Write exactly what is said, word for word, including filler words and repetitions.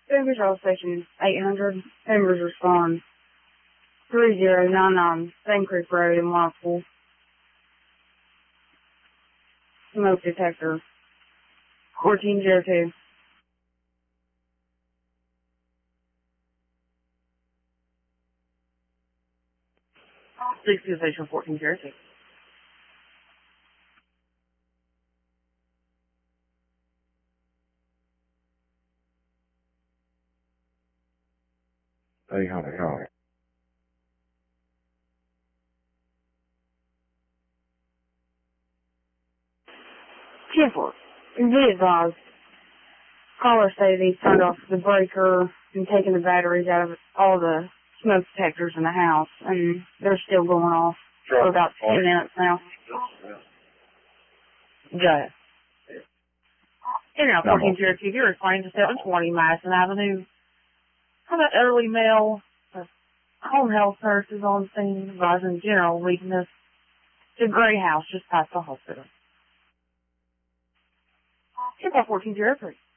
Food Control Station eight hundred. Members respond. three zero nine nine Same Creek Road in Markville. Smoke detector. fourteen oh two. Please to station fourteen oh two. Hey, honey, honey. ten four. Be advised. Caller stated he's turned off the breaker and taken the batteries out of all the smoke detectors in the house, and they're still going off for about ten minutes now. Got it. Internet fourteen oh two, you're responding to seven twenty Madison Avenue. How about early mail? The home health nurse is on scene, advising general weakness. The gray house just past the hospital. Hit that fourteen oh three.